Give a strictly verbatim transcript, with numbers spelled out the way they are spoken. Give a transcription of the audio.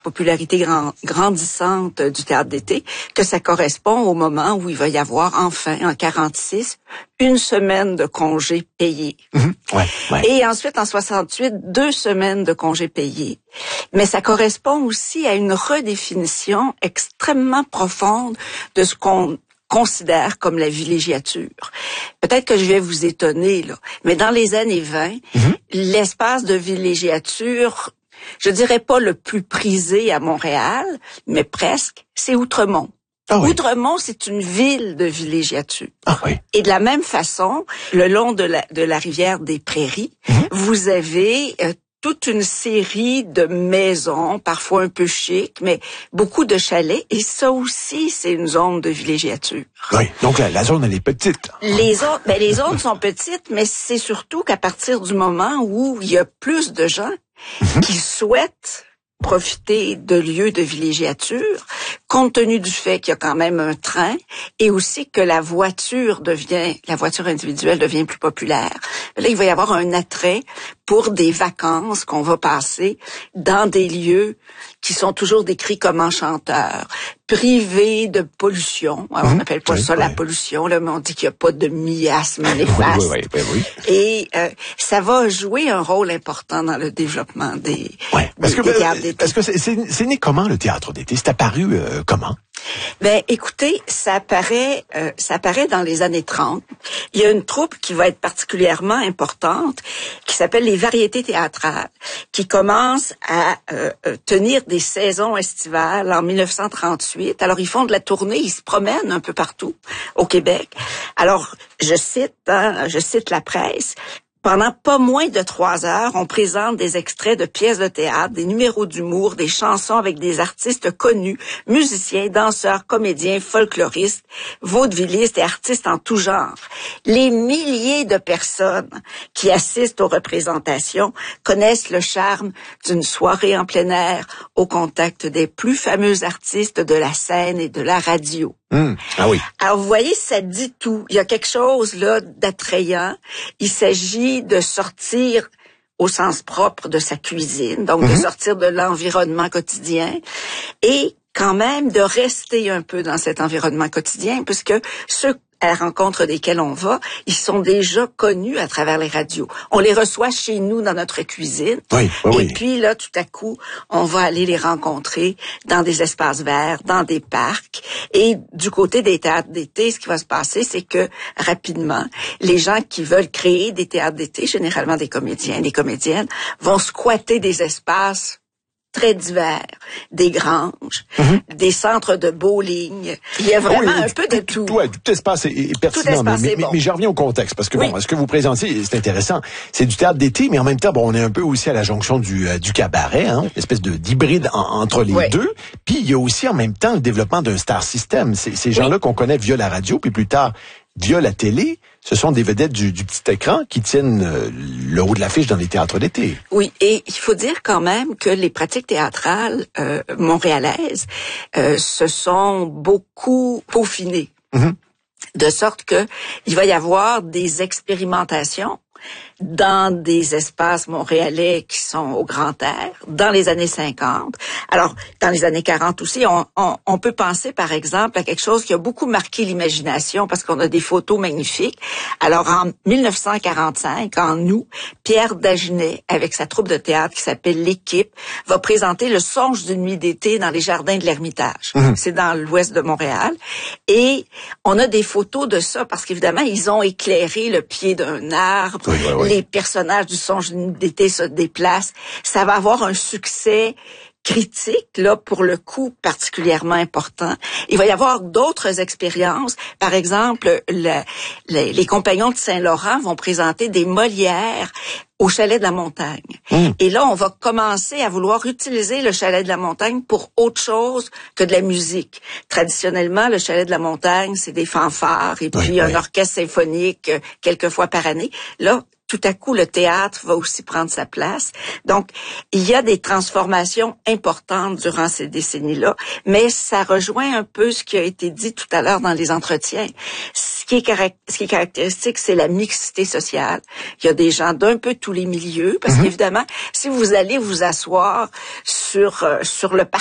popularité grand, grandissante du théâtre d'été, que ça correspond au moment où il va y avoir enfin, en quarante-six, une semaine de congés payés. Mmh, ouais, ouais. Et ensuite, en soixante-huit, deux semaines de congés payés. Mais ça correspond aussi à une redéfinition extrêmement profonde de ce qu'on considère comme la villégiature. Peut-être que je vais vous étonner, là, mais dans les années vingt, mmh. l'espace de villégiature, je dirais pas le plus prisé à Montréal, mais presque, c'est Outremont. Ah oui. Outremont, c'est une ville de villégiature. Ah oui. Et de la même façon, le long de la, de la rivière des Prairies, mmh. vous avez euh, toute une série de maisons, parfois un peu chic, mais beaucoup de chalets. Et ça aussi, c'est une zone de villégiature. Oui, donc la, la zone, elle est petite. Les zones, ben, les zones sont petites, mais c'est surtout qu'à partir du moment où il y a plus de gens mmh. qui souhaitent profiter de lieux de villégiature, compte tenu du fait qu'il y a quand même un train et aussi que la voiture devient, la voiture individuelle devient plus populaire. Là, il va y avoir un attrait pour des vacances qu'on va passer dans des lieux qui sont toujours décrits comme enchanteurs, privés de pollution. Alors, mmh, on n'appelle pas oui, ça oui. la pollution, là, mais on dit qu'il n'y a pas de miasme néfaste. Oui, oui, oui, oui. Et euh, ça va jouer un rôle important dans le développement des, oui. Parce des, que, des théâtres d'été. Parce que c'est, c'est, c'est né comment, le théâtre d'été? C'est apparu euh, comment? Ben, écoutez, ça apparaît, euh, ça apparaît dans les années trente. Il y a une troupe qui va être particulièrement importante, qui s'appelle les Variétés théâtrales, qui commence à euh, tenir des saisons estivales en dix-neuf cent trente-huit. Alors, ils font de la tournée, ils se promènent un peu partout au Québec. Alors, je cite, hein, je cite la presse. Pendant pas moins de trois heures, on présente des extraits de pièces de théâtre, des numéros d'humour, des chansons avec des artistes connus, musiciens, danseurs, comédiens, folkloristes, vaudevillistes et artistes en tout genre. Les milliers de personnes qui assistent aux représentations connaissent le charme d'une soirée en plein air au contact des plus fameux artistes de la scène et de la radio. Mmh. Ah oui. Alors, vous voyez, ça dit tout. Il y a quelque chose, là, d'attrayant. Il s'agit de sortir au sens propre de sa cuisine, donc mmh. de sortir de l'environnement quotidien et quand même de rester un peu dans cet environnement quotidien, puisque ceux à la rencontre desquels on va, ils sont déjà connus à travers les radios. On les reçoit chez nous dans notre cuisine. Oui, oui, et oui. puis là, tout à coup, on va aller les rencontrer dans des espaces verts, dans des parcs. Et du côté des théâtres d'été, ce qui va se passer, c'est que rapidement, les gens qui veulent créer des théâtres d'été, généralement des comédiens, des comédiennes, vont squatter des espaces très divers, des granges, mm-hmm. des centres de bowling. Il y a vraiment oui, un peu de tout. Tout, tout, tout espace est, est pertinent, tout espace mais, est mais, bon. mais j'en reviens au contexte, parce que oui. bon, ce que vous présentez, c'est intéressant. C'est du théâtre d'été, mais en même temps, bon, on est un peu aussi à la jonction du, euh, du cabaret, hein, une espèce de d'hybride en, entre les oui. deux. Puis il y a aussi en même temps le développement d'un star system. C'est, ces gens-là oui. qu'on connaît via la radio, puis plus tard via la télé, ce sont des vedettes du, du petit écran qui tiennent euh, le haut de l'affiche dans les théâtres d'été. Oui, et il faut dire quand même que les pratiques théâtrales euh, montréalaises euh, se sont beaucoup peaufinées, mm-hmm. de sorte que il va y avoir des expérimentations dans des espaces montréalais qui sont au grand air, dans les années cinquante. Alors, dans les années quarante aussi, on, on, on peut penser, par exemple, à quelque chose qui a beaucoup marqué l'imagination parce qu'on a des photos magnifiques. Alors, en dix-neuf cent quarante-cinq, en août, Pierre Dagenet, avec sa troupe de théâtre qui s'appelle L'Équipe, va présenter Le songe d'une nuit d'été dans les jardins de l'Ermitage. Mmh. C'est dans l'ouest de Montréal. Et on a des photos de ça parce qu'évidemment, ils ont éclairé le pied d'un arbre. Oui, oui, oui. Les personnages du songe d'été se déplacent. Ça va avoir un succès critique, là, pour le coup, particulièrement important. Il va y avoir d'autres expériences. Par exemple, le, le, les Compagnons de Saint-Laurent vont présenter des Molières au Chalet de la Montagne. Mmh. Et là, on va commencer à vouloir utiliser le Chalet de la Montagne pour autre chose que de la musique. Traditionnellement, le Chalet de la Montagne, c'est des fanfares et puis oui, un oui. orchestre symphonique euh, quelques fois par année. Là, tout à coup, le théâtre va aussi prendre sa place. Donc, il y a des transformations importantes durant ces décennies-là, mais ça rejoint un peu ce qui a été dit tout à l'heure dans les entretiens. Ce qui est, caract- ce qui est caractéristique, c'est la mixité sociale. Il y a des gens d'un peu tous les milieux, parce mm-hmm. qu'évidemment, si vous allez vous asseoir sur, euh, sur le